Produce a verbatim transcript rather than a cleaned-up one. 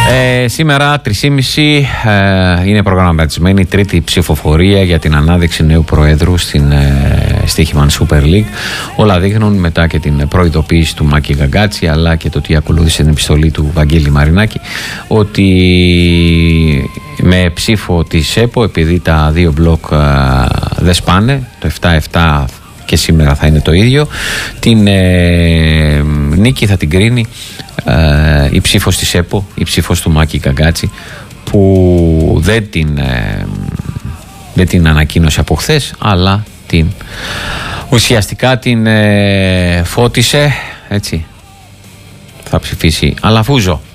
Ε, σήμερα τρεις και μισή ε, είναι προγραμματισμένη η τρίτη ψηφοφορία για την ανάδειξη νέου προέδρου στην ε, Στοίχημαν Super League. Όλα δείχνουν, μετά και την προειδοποίηση του Μάκη Γκαγκάτση αλλά και το τι ακολούθησε την επιστολή του Βαγγέλη Μαρινάκη, ότι με ψήφο της ΕΠΟ, επειδή τα δύο μπλοκ ε, δεν σπάνε, το επτά επτά και σήμερα θα είναι το ίδιο, την ε, νίκη θα την κρίνει ε, η ψήφος της ΕΠΟ, η ψήφος του Μάκη Γκαγκάτση, που δεν την, ε, δεν την ανακοίνωσε από χθες, αλλά την ουσιαστικά την ε, φώτισε, έτσι. Θα ψηφίσει Αλαφούζο.